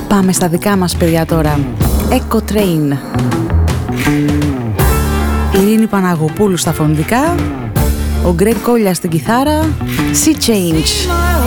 Πάμε στα δικά μας παιδιά τώρα. Echo Train. Ειρήνη Παναγοπούλου στα φωνητικά, ο Γκρέγκ Κόλιας στην κιθάρα, Sea Change.